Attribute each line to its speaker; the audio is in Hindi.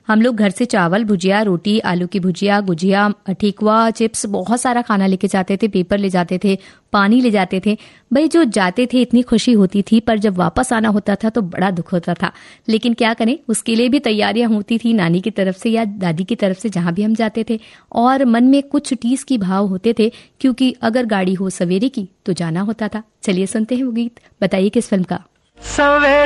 Speaker 1: हम लोग घर से चावल, भुजिया, रोटी, आलू की भुजिया, गुजिया, ठेकुआ, चिप्स, बहुत सारा खाना लेके जाते थे, पेपर ले जाते थे, पानी ले जाते थे। भाई जो जाते थे इतनी खुशी होती थी, पर जब वापस आना होता था तो बड़ा दुख होता था। लेकिन क्या करें, उसके लिए भी तैयारियां होती थी नानी की तरफ से या दादी की तरफ से, जहां भी हम जाते थे। और मन में कुछ टीस की भाव होते थे, क्योंकि अगर गाड़ी हो सवेरे की तो जाना होता था। चलिए सुनते हैं वो गीत। बताइए किस फिल्म का।